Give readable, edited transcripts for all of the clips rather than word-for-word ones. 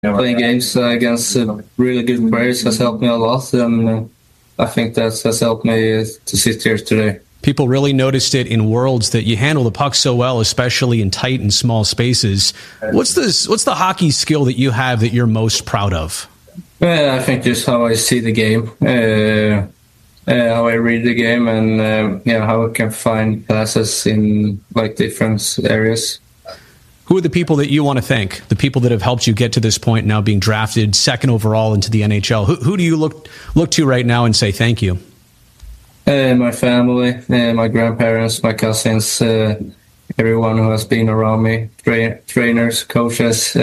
Playing games against really good players has helped me a lot, and I think that has helped me to sit here today. People really noticed it in Worlds that you handle the puck so well, especially in tight and small spaces. What's the hockey skill that you have that you're most proud of? I think just how I see the game, how I read the game, and how I can find passes in like different areas. Who are the people that you want to thank? The people that have helped you get to this point, now being drafted second overall into the NHL. Who do you look to right now and say thank you? My family, my grandparents, my cousins, everyone who has been around me, trainers, coaches,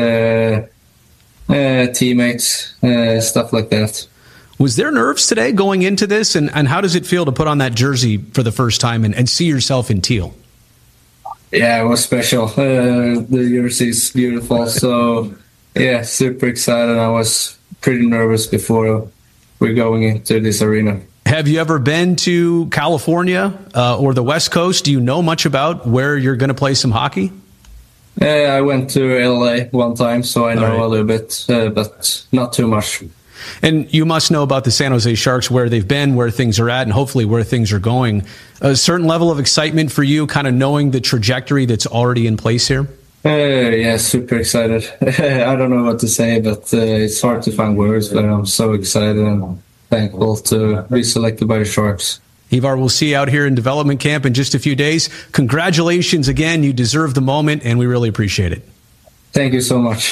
teammates, stuff like that. Was there nerves today going into this? And how does it feel to put on that jersey for the first time and see yourself in teal? Yeah, it was special. The jersey is beautiful. So, yeah, super excited. I was pretty nervous before we're going into this arena. Have you ever been to California or the West Coast? Do you know much about where you're going to play some hockey? I went to LA one time, so I know a little bit, but not too much. And you must know about the San Jose Sharks, where they've been, where things are at, and hopefully where things are going. A certain level of excitement for you, kind of knowing the trajectory that's already in place here? Yeah, super excited. I don't know what to say, but it's hard to find words, but I'm so excited and thankful to be selected by the Sharks. Ivar, we'll see you out here in development camp in just a few days. Congratulations again. You deserve the moment, and we really appreciate it. Thank you so much.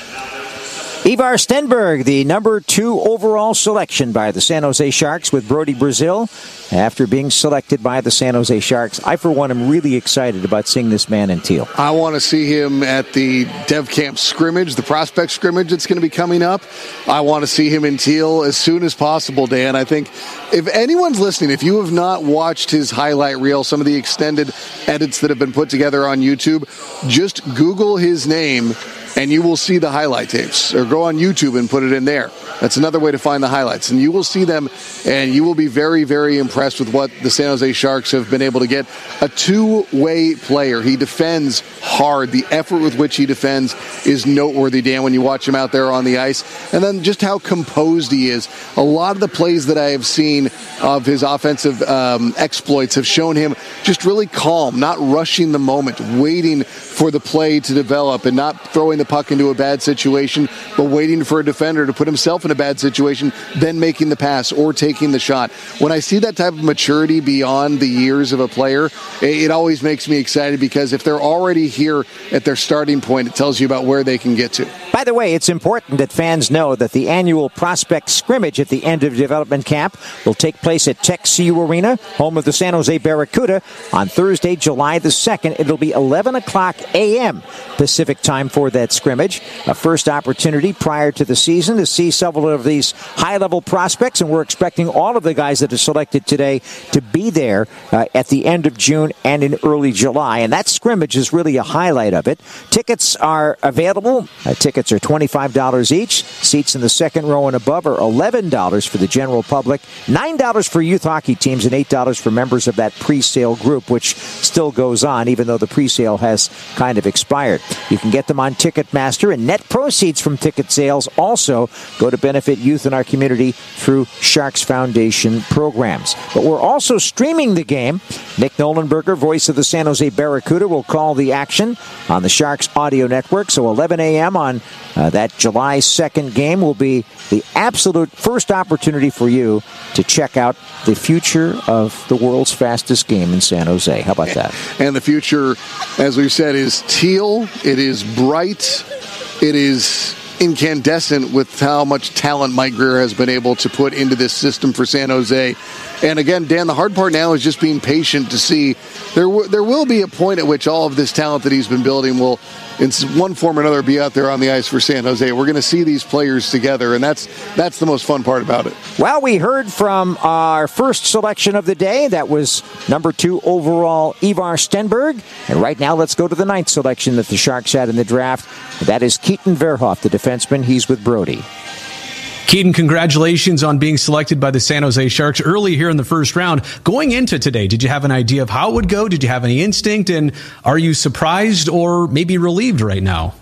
Ivar Stenberg, the number 2 overall selection by the San Jose Sharks with Brodie Brazil. After being selected by the San Jose Sharks, I, for one, am really excited about seeing this man in teal. I want to see him at the Dev Camp scrimmage, the prospect scrimmage that's going to be coming up. I want to see him in teal as soon as possible, Dan. I think if anyone's listening, if you have not watched his highlight reel, some of the extended edits that have been put together on YouTube, just Google his name and you will see the highlight tapes, or go on YouTube and put it in there. That's another way to find the highlights. And you will see them, and you will be very, very impressed with what the San Jose Sharks have been able to get. A two-way player. He defends hard. The effort with which he defends is noteworthy, Dan, when you watch him out there on the ice. And then just how composed he is. A lot of the plays that I have seen of his offensive exploits have shown him just really calm, not rushing the moment, waiting for the play to develop and not throwing the puck into a bad situation, but waiting for a defender to put himself in a bad situation, then making the pass or taking the shot. When I see that type of maturity beyond the years of a player, it always makes me excited, because if they're already here at their starting point, it tells you about where they can get to. By the way, it's important that fans know that the annual prospect scrimmage at the end of development camp will take place at TechCU Arena, home of the San Jose Barracuda, on Thursday, July the 2nd. It'll be 11 o'clock a.m. Pacific time for that scrimmage. A first opportunity prior to the season to see several of these high-level prospects, and we're expecting all of the guys that are selected today to be there at the end of June and in early July. And that scrimmage is really a highlight of it. Tickets are available. Tickets are $25 each. Seats in the second row and above are $11 for the general public, $9 for youth hockey teams, and $8 for members of that pre-sale group, which still goes on, even though the pre-sale has kind of expired. You can get them on Ticketmaster, and net proceeds from ticket sales also go to benefit youth in our community through Sharks Foundation programs. But we're also streaming the game. Nick Nolenberger, voice of the San Jose Barracuda, will call the action on the Sharks audio network. So 11 a.m. on that July 2nd game will be the absolute first opportunity for you to check out the future of the world's fastest game in San Jose. How about that? And the future, as we've said, is teal. It is bright. It is incandescent with how much talent Mike Grier has been able to put into this system for San Jose. And again, Dan, the hard part now is just being patient to see. There will be a point at which all of this talent that he's been building will, in one form or another, be out there on the ice for San Jose. We're going to see these players together, and that's the most fun part about it. Well, we heard from our first selection of the day. That was number 2 overall, Ivar Stenberg. And right now, let's go to the 9th selection that the Sharks had in the draft. That is Keaton Verhoff, the defenseman. He's with Brodie. Keaton, congratulations on being selected by the San Jose Sharks early here in the first round. Going into today, did you have an idea of how it would go? Did you have any instinct? And are you surprised or maybe relieved right now?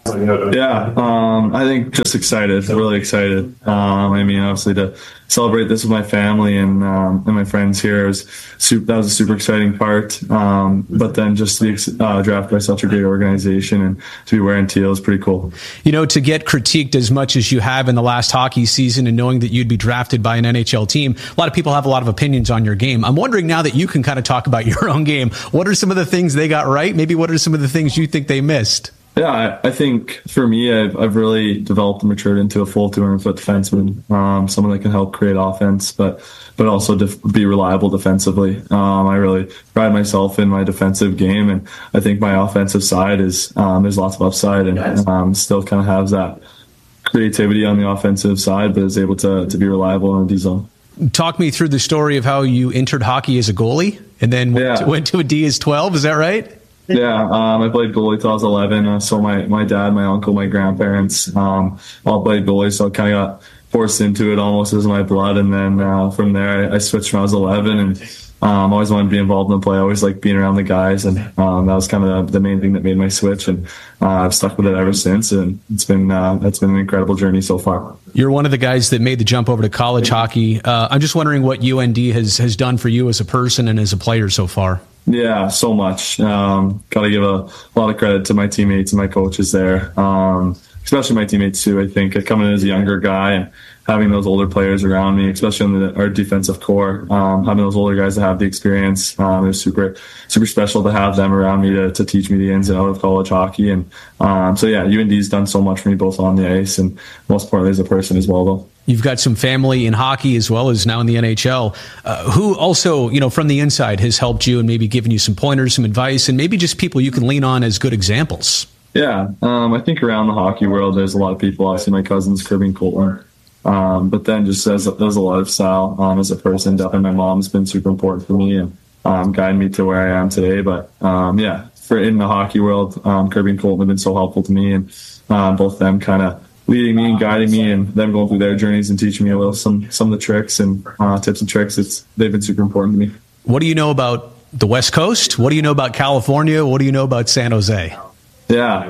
Yeah, I think just excited, really excited. I mean, obviously to celebrate this with my family and my friends here that was a super exciting part. But then just to be drafted by such a great organization and to be wearing teal is pretty cool. You know, to get critiqued as much as you have in the last hockey season and knowing that you'd be drafted by an NHL team, a lot of people have a lot of opinions on your game. I'm wondering now that you can kind of talk about your own game, what are some of the things they got right? Maybe what are some of the things you think they missed? Yeah, I think for me, I've really developed and matured into a full 200-foot defenseman, someone that can help create offense, but also be reliable defensively. I really pride myself in my defensive game, and I think my offensive side is there's lots of upside, and still kind of has that creativity on the offensive side, but is able to be reliable in the D zone. Talk me through the story of how you entered hockey as a goalie and then went to a D as 12. Is that right? Yeah, I played goalie till I was 11. So my dad, my uncle, my grandparents all played goalie, so I kind of got forced into it almost as my blood. And then from there, I switched when I was 11, and always wanted to be involved in the play. I always liked being around the guys, and that was kind of the main thing that made my switch. And I've stuck with it ever since, and it's been an incredible journey so far. You're one of the guys that made the jump over to college hockey. I'm just wondering what UND has done for you as a person and as a player so far. Yeah, so much. Got to give a lot of credit to my teammates and my coaches there, especially my teammates too. I think coming in as a younger guy and having those older players around me, especially on our defensive core, having those older guys that have the experience, it was super special to have them around me to teach me the ins and outs of college hockey. And so yeah, UND's done so much for me both on the ice and most importantly as a person as well, though. You've got some family in hockey as well as now in the NHL, who also, you know, from the inside has helped you and maybe given you some pointers, some advice, and maybe just people you can lean on as good examples. Yeah, I think around the hockey world, there's a lot of people. Obviously, my cousins, Kirby and Colton. But then just as a lifestyle, as a person, definitely my mom's been super important for me and guided me to where I am today. But yeah, in the hockey world, Kirby and Colton have been so helpful to me, and both of them kind of leading me and guiding me, and them going through their journeys and teaching me a little some of the tricks and tips and tricks. They've been super important to me. What do you know about the West Coast? What do you know about California? What do you know about San Jose? Yeah,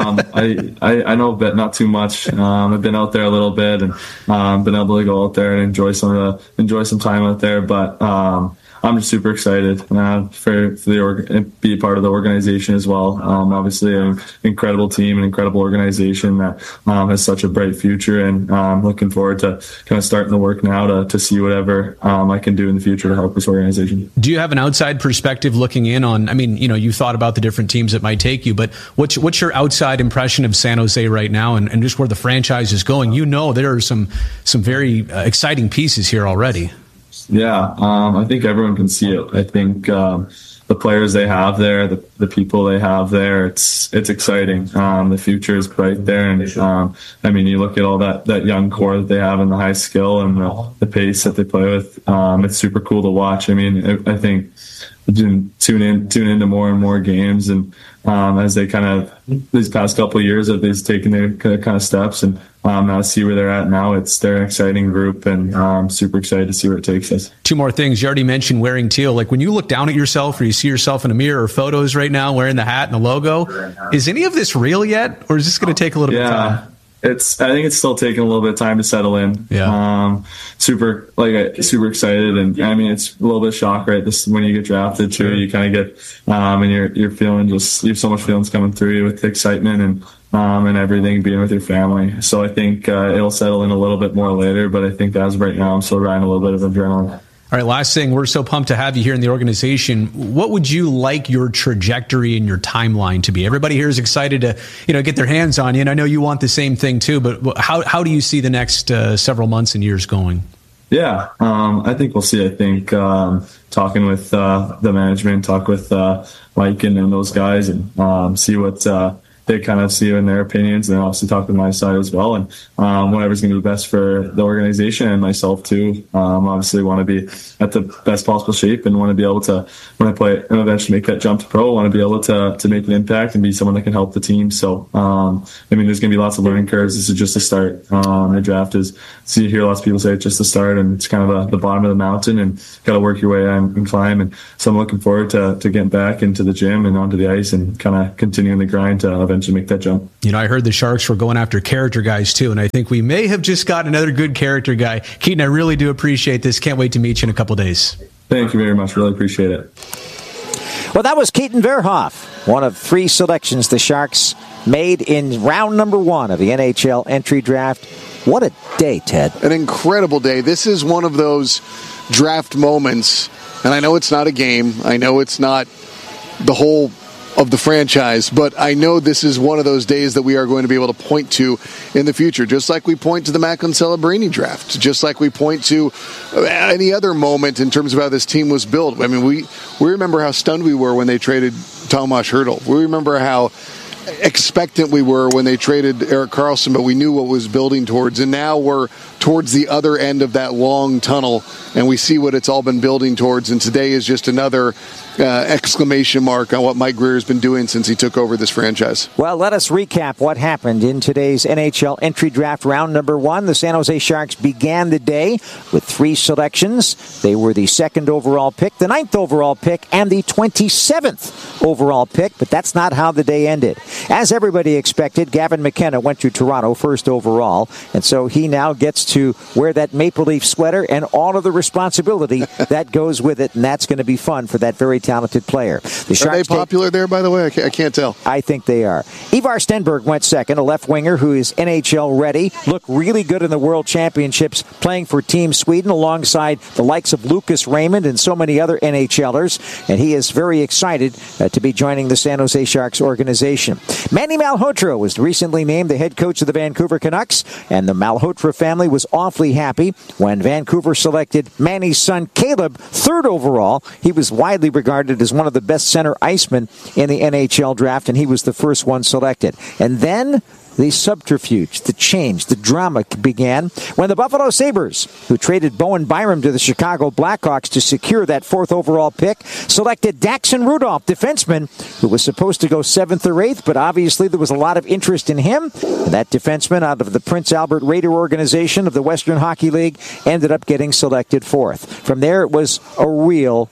I know, but not too much. I've been out there a little bit and been able to go out there and enjoy some time out there. But I'm just super excited for be a part of the organization as well. Obviously, an incredible team, an incredible organization that has such a bright future, and I'm looking forward to kind of starting the work now to see whatever I can do in the future to help this organization. Do you have an outside perspective looking in on? I mean, you know, you thought about the different teams that might take you, but what's your outside impression of San Jose right now, and just where the franchise is going? You know, there are some very exciting pieces here already. Yeah, I think everyone can see it. I think the players they have there, the people they have there, it's exciting. The future is bright there, and I mean, you look at all that young core that they have and the high skill and the pace that they play with. It's super cool to watch. I mean, I think you tune into more and more games, and as they kind of these past couple of years, they've taken their kind of steps, and now see where they're at now. They're an exciting group, and I'm super excited to see where it takes us. Two more things. You already mentioned wearing teal. Like when you look down at yourself or you see yourself in a mirror or photos right now wearing the hat and the logo, is any of this real yet, or is this going to take a little bit of time? I think it's still taking a little bit of time to settle in. Yeah. Super excited, and I mean it's a little bit of shock, right? This when you get drafted too, you kind of get and you're feeling you have so much feelings coming through you with the excitement and everything, being with your family. So I think it'll settle in a little bit more later, but I think as of right now, I'm still riding a little bit of adrenaline. All right, last thing, we're so pumped to have you here in the organization. What would you like your trajectory and your timeline to be? Everybody here is excited to, get their hands on you, and I know you want the same thing too, but how do you see the next several months and years going? Yeah, I think we'll see. I think talking with the management, talk with Mike and those guys, and see what they kind of see in their opinions, and then obviously talk with my side as well, and whatever's going to be best for the organization and myself too. Obviously want to be at the best possible shape and want to be able to, when I play and eventually make that jump to pro, want to be able to make an impact and be someone that can help the team. So I mean, there's going to be lots of learning curves. This is just a start. The draft is, so you hear lots of people say it's just a start, and it's kind of the bottom of the mountain, and got to work your way and climb. And so I'm looking forward to getting back into the gym and onto the ice and kind of continuing the grind to eventually make that jump. I heard the Sharks were going after character guys too, and I think we may have just got another good character guy. Keaton, I really do appreciate this. Can't wait to meet you in a couple days. Thank you very much. Really appreciate it. Well, that was Keaton Verhoff, one of 3 selections the Sharks made in round number 1 of the NHL entry draft. What a day, Ted. An incredible day. This is one of those draft moments, and I know it's not a game. I know it's not the whole of the franchise, but I know this is one of those days that we are going to be able to point to in the future, just like we point to the Macklin Celebrini draft, just like we point to any other moment in terms of how this team was built. I mean, we remember how stunned we were when they traded Tomas Hertl. We remember how expectant we were when they traded Erik Karlsson, but we knew what was building towards. And now we're towards the other end of that long tunnel, and we see what it's all been building towards. And today is just another exclamation mark on what Mike Grier has been doing since he took over this franchise. Well, let us recap what happened in today's NHL entry draft round number 1. The San Jose Sharks began the day with 3 selections. They were the 2nd overall pick, the 9th overall pick, and the 27th overall pick, but that's not how the day ended. As everybody expected, Gavin McKenna went to Toronto 1st overall, and so he now gets to wear that Maple Leaf sweater and all of the responsibility that goes with it, and that's going to be fun for that very talented player. The Sharks are they popular there, by the way? I can't tell. I think they are. Ivar Stenberg went 2nd, a left winger who is NHL ready, looked really good in the World Championships, playing for Team Sweden alongside the likes of Lucas Raymond and so many other NHLers, and he is very excited to be joining the San Jose Sharks organization. Manny Malhotra was recently named the head coach of the Vancouver Canucks, and the Malhotra family was awfully happy when Vancouver selected Manny's son Caleb 3rd overall. He was widely regarded as one of the best center icemen in the NHL draft, and he was the first one selected. And then the subterfuge, the change, the drama began when the Buffalo Sabres, who traded Bowen Byram to the Chicago Blackhawks to secure that 4th overall pick, selected Daxon Rudolph, defenseman, who was supposed to go 7th or 8th, but obviously there was a lot of interest in him. And that defenseman out of the Prince Albert Raider organization of the Western Hockey League ended up getting selected 4th. From there, it was a real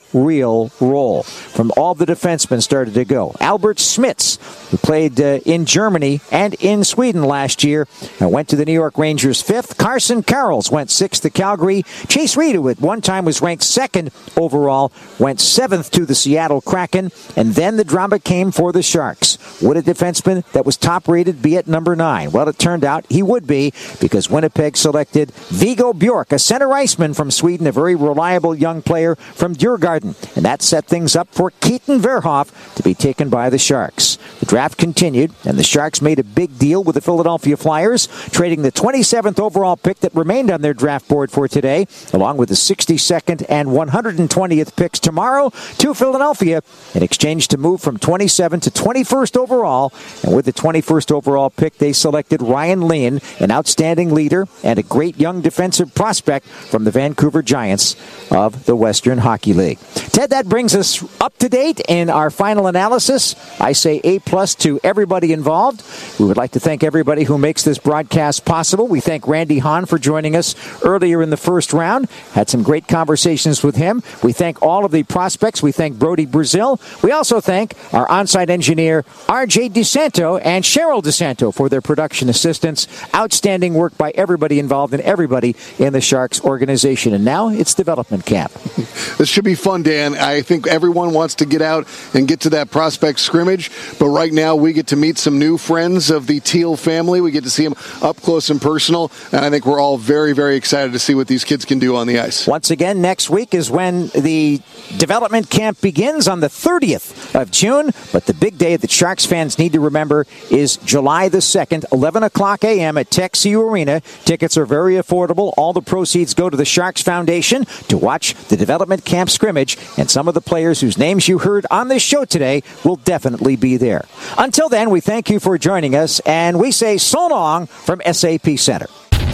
roll. From all the defensemen started to go. Albert Schmitz, who played in Germany and in Sweden last year, went to the New York Rangers 5th. Carson Carroll went 6th to Calgary. Chase Reed, who at one time was ranked 2nd overall, went 7th to the Seattle Kraken. And then the drama came for the Sharks. Would a defenseman that was top-rated be at number 9? Well, it turned out he would be, because Winnipeg selected Viggo Bjork, a center iceman from Sweden, a very reliable young player from Djurgården. And that set things up for Keaton Verhoff to be taken by the Sharks. The draft continued, and the Sharks made a big deal with the Philadelphia Flyers, trading the 27th overall pick that remained on their draft board for today, along with the 62nd and 120th picks tomorrow, to Philadelphia in exchange to move from 27th to 21st overall. And with the 21st overall pick, they selected Ryan Lean, an outstanding leader and a great young defensive prospect from the Vancouver Giants of the Western Hockey League. Ted, that brings us up to date in our final analysis. I say A+ to everybody involved. We would like to thank everybody who makes this broadcast possible. We thank Randy Hahn for joining us earlier in the first round. Had some great conversations with him. We thank all of the prospects. We thank Brody Brazil. We also thank our on-site engineer, RJ DeSanto and Cheryl DeSanto, for their production assistance. Outstanding work by everybody involved and everybody in the Sharks organization. And now it's development camp. This should be fun, Dan. I think everyone wants to get out and get to that prospect scrimmage, but right now we get to meet some new friends of the Teal family. We get to see them up close and personal, and I think we're all very, very excited to see what these kids can do on the ice. Once again, next week is when the development camp begins on the 30th of June, but the big day that Sharks fans need to remember is July the 2nd, 11 o'clock a.m. at TechCU Arena. Tickets are very affordable. All the proceeds go to the Sharks Foundation to watch the development camp scrimmage, and some of the players whose names you heard on this show today will definitely be there. Until then, we thank you for joining us, and we say so long from SAP Center.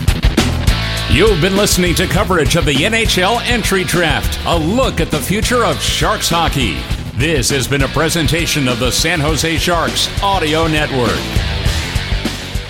You've been listening to coverage of the NHL Entry Draft, a look at the future of Sharks hockey. This has been a presentation of the San Jose Sharks Audio Network.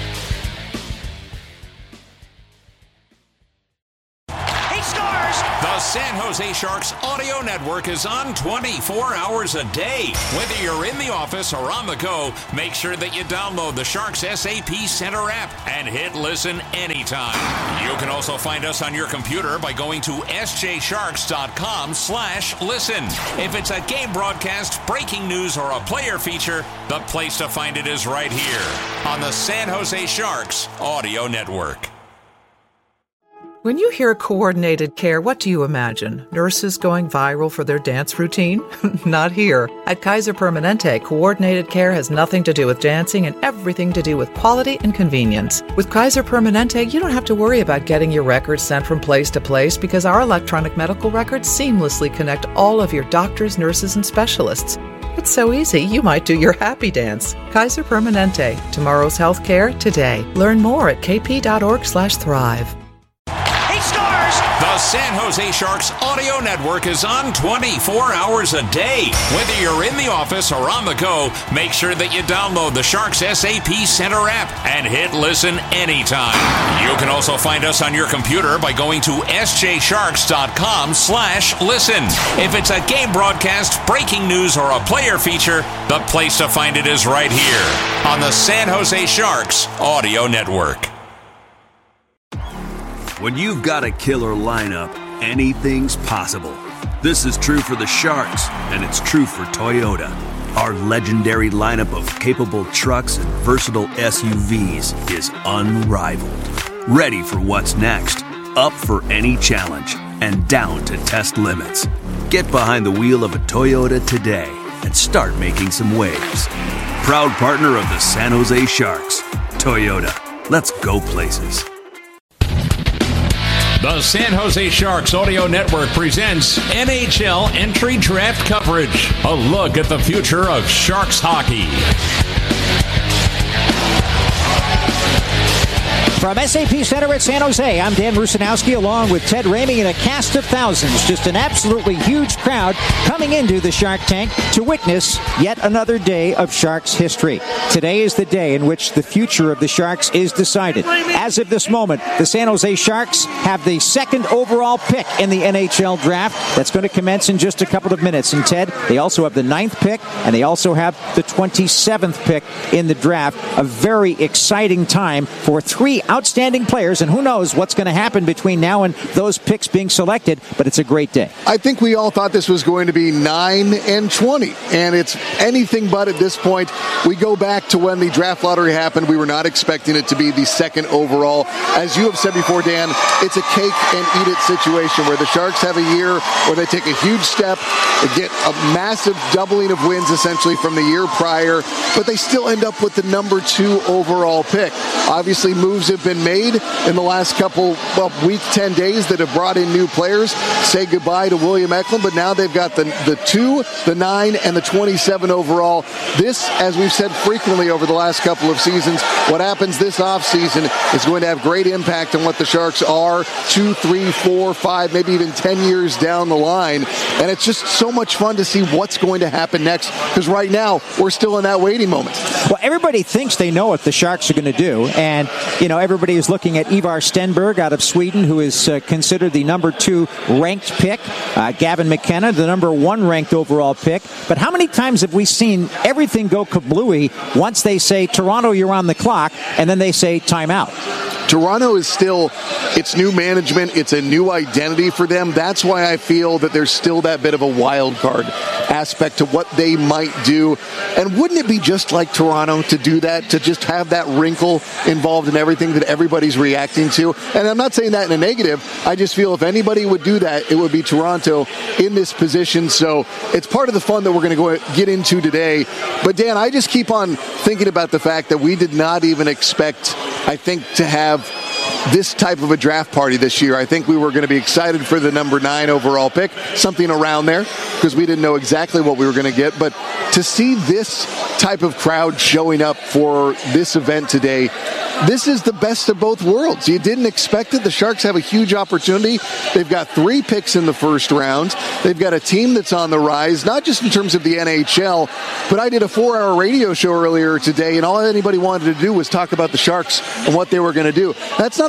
He scores! The The San Jose Sharks Audio Network is on 24 hours a day. Whether you're in the office or on the go, make sure that you download the Sharks SAP Center app and hit listen anytime. You can also find us on your computer by going to sjsharks.com/listen. If it's a game broadcast, breaking news, or a player feature, the place to find it is right here on the San Jose Sharks Audio Network. When you hear coordinated care, what do you imagine? Nurses going viral for their dance routine? Not here. At Kaiser Permanente, coordinated care has nothing to do with dancing and everything to do with quality and convenience. With Kaiser Permanente, you don't have to worry about getting your records sent from place to place because our electronic medical records seamlessly connect all of your doctors, nurses, and specialists. It's so easy, you might do your happy dance. Kaiser Permanente. Tomorrow's healthcare today. Learn more at kp.org/thrive. The San Jose Sharks Audio Network is on 24 hours a day. Whether you're in the office or on the go, make sure that you download the Sharks SAP Center app and hit listen anytime. You can also find us on your computer by going to sjsharks.com/listen. If it's a game broadcast, breaking news, or a player feature, the place to find it is right here on the San Jose Sharks Audio Network. When you've got a killer lineup, anything's possible. This is true for the Sharks, and it's true for Toyota. Our legendary lineup of capable trucks and versatile SUVs is unrivaled. Ready for what's next, up for any challenge, and down to test limits. Get behind the wheel of a Toyota today and start making some waves. Proud partner of the San Jose Sharks, Toyota. Let's go places. The San Jose Sharks Audio Network presents NHL Entry Draft coverage. A look at the future of Sharks hockey. From SAP Center at San Jose, I'm Dan Rusanowski along with Ted Ramey and a cast of thousands. Just an absolutely huge crowd coming into the Shark Tank to witness yet another day of Sharks history. Today is the day in which the future of the Sharks is decided. As of this moment, the San Jose Sharks have the second overall pick in the NHL draft. That's going to commence in just a couple of minutes. And Ted, they also have the 9th pick, and they also have the 27th pick in the draft. A very exciting time for three outstanding players, and who knows what's going to happen between now and those picks being selected, but it's a great day. I think we all thought this was going to be 9 and 20, and it's anything but at this point. We go back to when the draft lottery happened. We were not expecting it to be the second overall. As you have said before, Dan, it's a cake and eat it situation where the Sharks have a year where they take a huge step, they get a massive doubling of wins essentially from the year prior, but they still end up with the number 2 overall pick. Obviously, moves have been made in the last couple, week, 10 days that have brought in new players. Say goodbye to William Eklund, but now they've got the 2, the 9, and the 27 overall. This, as we've said frequently over the last couple of seasons, what happens this offseason is going to have great impact on what the Sharks are 2, 3, 4, 5, maybe even 10 years down the line. And it's just so much fun to see what's going to happen next, because right now we're still in that waiting moment. Well, everybody thinks they know what the Sharks are going to do, and everybody is looking at Ivar Stenberg out of Sweden, who is considered the number 2 ranked pick. Gavin McKenna, the number 1 ranked overall pick. But how many times have we seen everything go kablooey once they say, Toronto, you're on the clock, and then they say timeout? Toronto is still, it's new management, it's a new identity for them. That's why I feel that there's still that bit of a wild card aspect to what they might do. And wouldn't it be just like Toronto to do that, to just have that wrinkle involved in everything that everybody's reacting to? And I'm not saying that in a negative. I just feel if anybody would do that, it would be Toronto in this position. So it's part of the fun that we're going to get into today. But Dan, I just keep on thinking about the fact that we did not even expect, I think, to have this type of a draft party this year. I think we were going to be excited for the number 9 overall pick, something around there, because we didn't know exactly what we were going to get. But to see this type of crowd showing up for this event today, this is the best of both worlds. You didn't expect it. The Sharks have a huge opportunity. They've got 3 picks in the first round. They've got a team that's on the rise, not just in terms of the NHL, but I did a 4-hour radio show earlier today, and all anybody wanted to do was talk about the Sharks and what they were going to do. That's not a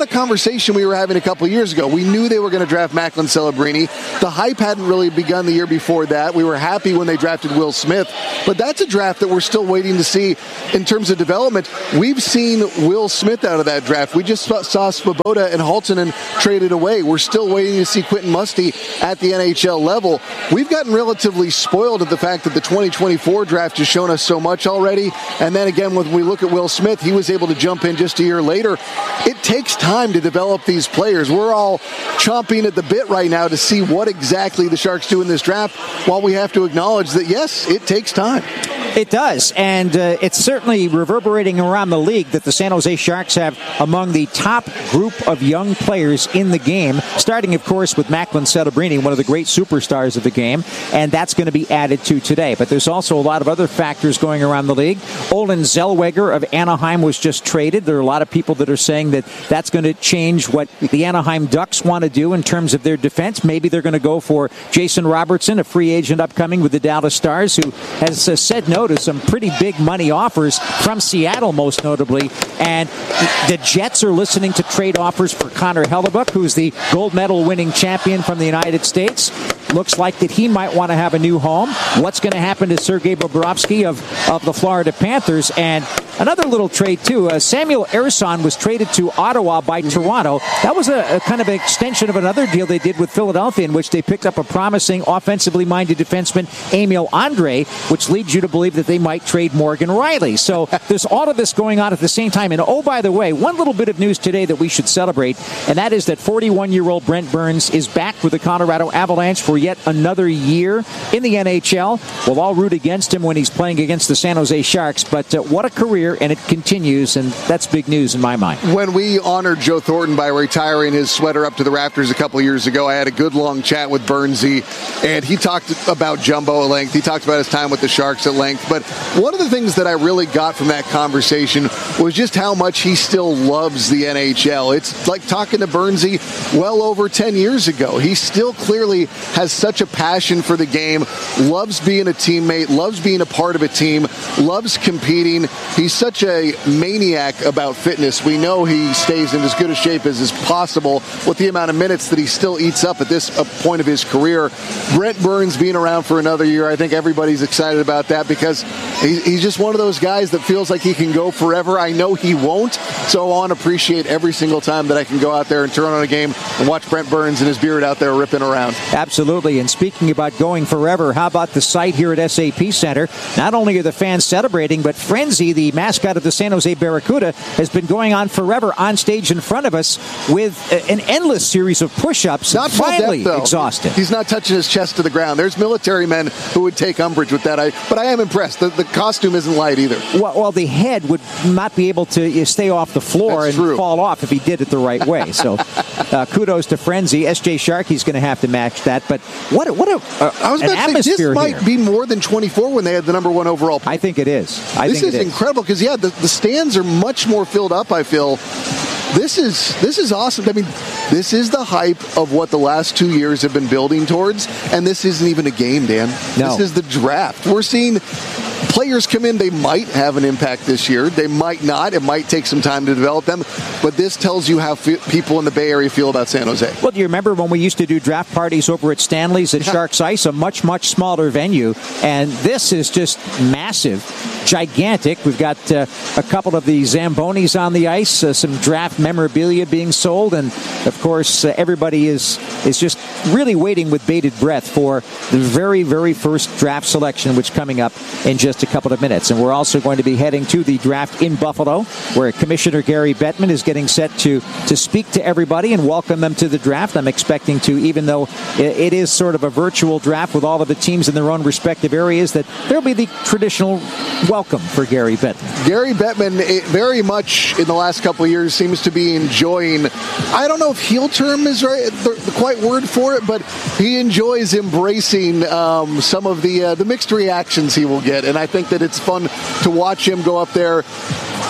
conversation we were having a couple years ago. We knew they were going to draft Macklin Celebrini. The hype hadn't really begun the year before that. We were happy when they drafted Will Smith, but that's a draft that we're still waiting to see in terms of development. We've seen Will Smith out of that draft. We just saw Svoboda and Haltonen traded away. We're still waiting to see Quentin Musty at the NHL level. We've gotten relatively spoiled at the fact that the 2024 draft has shown us so much already. And then again, when we look at Will Smith, he was able to jump in just a year later. It takes time to develop these players. We're all chomping at the bit right now to see what exactly the Sharks do in this draft, while we have to acknowledge that, yes, it takes time. It does, and it's certainly reverberating around the league that the San Jose Sharks have among the top group of young players in the game, starting, of course, with Macklin Celebrini, one of the great superstars of the game, and that's going to be added to today. But there's also a lot of other factors going around the league. Olen Zellweger of Anaheim was just traded. There are a lot of people that are saying that that's going to change what the Anaheim Ducks want to do in terms of their defense. Maybe they're going to go for Jason Robertson, a free agent upcoming with the Dallas Stars, who has said no to some pretty big money offers from Seattle, most notably. And the Jets are listening to trade offers for Connor Hellebuyck, who's the gold medal winning champion from the United States. Looks like that he might want to have a new home. What's going to happen to Sergei Bobrovsky of the Florida Panthers? And another little trade, too. Samuel Ersson was traded to Ottawa by Toronto. That was a kind of an extension of another deal they did with Philadelphia, in which they picked up a promising offensively minded defenseman, Emil Andre, which leads you to believe that they might trade Morgan Riley. So there's all of this going on at the same time. And oh, by the way, one little bit of news today that we should celebrate, and that is that 41-year-old Brent Burns is back with the Colorado Avalanche for yet another year in the NHL. We'll all root against him when he's playing against the San Jose Sharks, but what a career, and it continues, and that's big news in my mind. When we honored Joe Thornton by retiring his sweater up to the rafters a couple years ago, I had a good long chat with Burnsy, and he talked about Jumbo at length. He talked about his time with the Sharks at length, but one of the things that I really got from that conversation was just how much he still loves the NHL. It's like talking to Burnsy well over 10 years ago. He still clearly has such a passion for the game, loves being a teammate, loves being a part of a team, loves competing. He's such a maniac about fitness. We know he stays in as good a shape as is possible with the amount of minutes that he still eats up at this point of his career. Brent Burns being around for another year, I think everybody's excited about that, because he's just one of those guys that feels like he can go forever. I know he won't, so I want to appreciate every single time that I can go out there and turn on a game and watch Brent Burns and his beard out there ripping around. Absolutely. And speaking about going forever, how about the site here at SAP Center? Not only are the fans celebrating, but Frenzy, the mascot of the San Jose Barracuda, has been going on forever on stage in front of us with an endless series of push-ups. Not finally depth, exhausted. He's not touching his chest to the ground. There's military men who would take umbrage with that. But I am impressed. The costume isn't light either. Well, the head would not be able to stay off the floor and fall off if he did it the right way. So kudos to Frenzy. SJ Sharkey's going to have to match that. But what I was about to say, this might be more than 24 when they had the number one overall pick. I think it is. This is incredible, because, the stands are much more filled up, I feel. This is awesome. I mean, this is the hype of what the last 2 years have been building towards, and this isn't even a game, Dan. No. This is the draft. We're seeing players come in. They might have an impact this year. They might not. It might take some time to develop them. But this tells you how people in the Bay Area feel about San Jose. Well, do you remember when we used to do draft parties over at Stanley's at Sharks Ice, a much, much smaller venue? And this is just massive, gigantic. We've got a couple of the Zambonis on the ice, some draft memorabilia being sold. And, of course, everybody is just really waiting with bated breath for the very, very first draft selection, which coming up in just a couple of minutes. And we're also going to be heading to the draft in Buffalo, where Commissioner Gary Bettman is getting set to speak to everybody and welcome them to the draft. I'm expecting to, even though it is sort of a virtual draft with all of the teams in their own respective areas, that there'll be the traditional welcome for Gary Bettman. Gary Bettman, very much in the last couple of years, seems to be enjoying, I don't know if heel term is right, the quite word for it, but he enjoys embracing some of the mixed reactions he will get. And I think that it's fun to watch him go up there,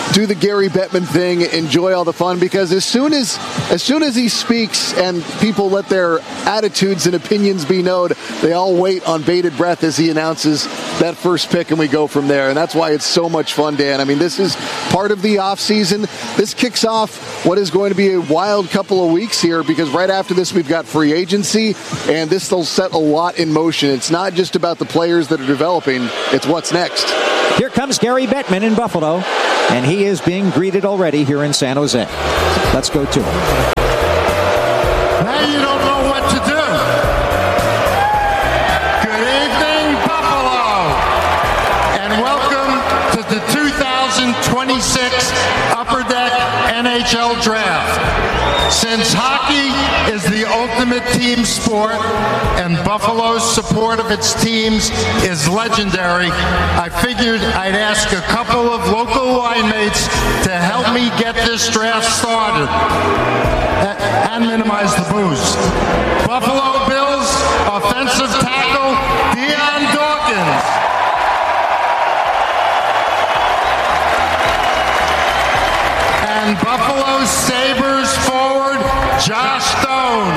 do the Gary Bettman thing, enjoy all the fun, because as soon as he speaks and people let their attitudes and opinions be known, they all wait on bated breath as he announces that first pick, and we go from there. And that's why it's so much fun, Dan. I mean, this is part of the offseason. This kicks off what is going to be a wild couple of weeks here, because right after this we've got free agency, and this will set a lot in motion. It's not just about the players that are developing, it's what's next. Here comes Gary Bettman in Buffalo, and he is being greeted already here in San Jose. Let's go to him. Now you don't know what to do. Good evening, Buffalo, and welcome to the 2026 Upper Deck NHL Draft. Since hockey is the ultimate team sport and Buffalo's support of its teams is legendary, I figured I'd ask a couple of local winemates to help me get this draft started and minimize the booze. Buffalo Bills offensive tackle Dion Dawkins. And Buffalo Sabres forward Josh Stone.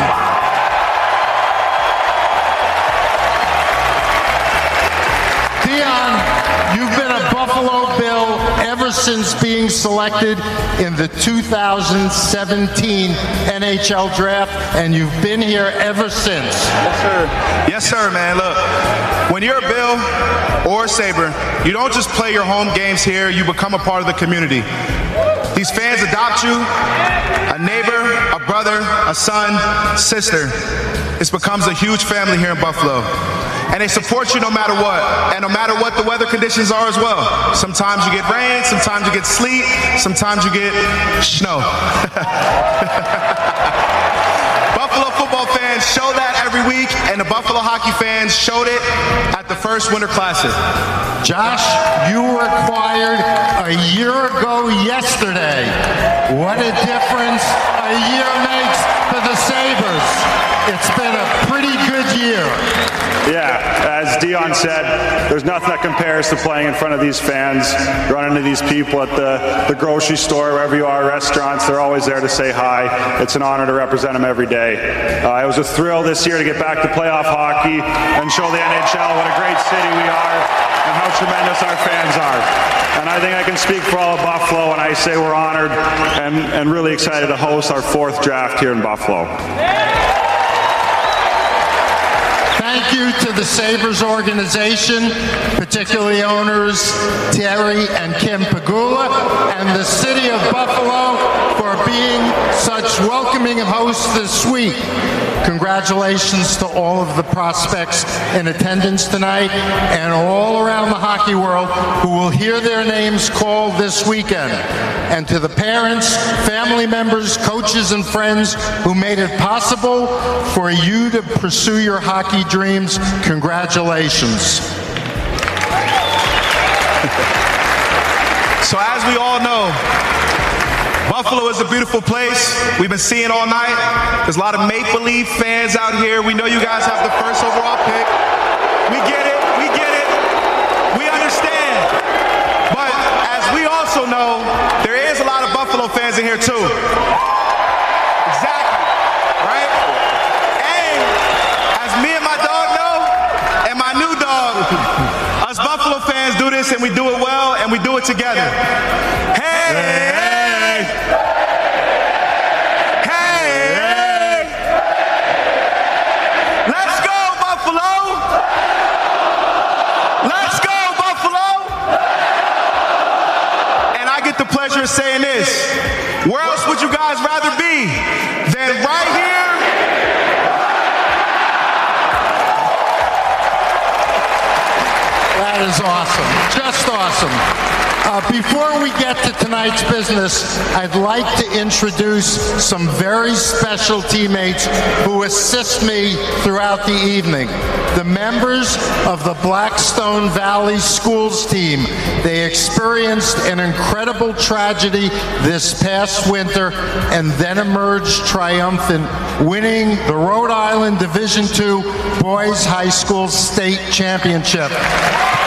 Dion, you've been a Buffalo Bill ever since being selected in the 2017 NHL Draft, and you've been here ever since. Yes, sir. Yes, sir, man. Look, when you're a Bill or a Sabre, you don't just play your home games here, you become a part of the community. These fans adopt you, a neighbor, a brother, a son, sister. It becomes a huge family here in Buffalo. And they support you no matter what, and no matter what the weather conditions are as well. Sometimes you get rain, sometimes you get sleet, sometimes you get snow. Buffalo football fans show that every week, and the Buffalo hockey fans showed it at the first Winter Classic. Josh, you were acquired a year ago yesterday. What a difference a year makes for the Sabres. It's been a pretty good year. Yeah, as Dion said, there's nothing that compares to playing in front of these fans, running into these people at the grocery store, wherever you are, restaurants. They're always there to say hi. It's an honor to represent them every day. It was a thrill this year to get back to playoff hockey and show the NHL what a great city we are and how tremendous our fans are. And I think I can speak for all of Buffalo when I say we're honored and really excited to host our 4th draft here in Buffalo. Thank you to the Sabres organization, particularly owners Terry and Kim Pagula, and the city of Buffalo for being such welcoming hosts this week. Congratulations to all of the prospects in attendance tonight and all around the hockey world who will hear their names called this weekend. And to the parents, family members, coaches, and friends who made it possible for you to pursue your hockey dreams, congratulations. So as we all know, Buffalo is a beautiful place. We've been seeing all night. There's a lot of make-believe fans out here. We know you guys have the first overall pick. We get it. We get it. We understand. But as we also know, there is a lot of Buffalo fans in here too. Exactly. Right? And as me and my dog know, and my new dog, us Buffalo fans do this and we do it well and we do it together. Hey! Saying this, where else would you guys rather be than right here? That is awesome, just awesome. Before we get to tonight's business, I'd like to introduce some very special teammates who assist me throughout the evening. The members of the Blackstone Valley Schools team. They experienced an incredible tragedy this past winter and then emerged triumphant, winning the Rhode Island Division II Boys High School State Championship.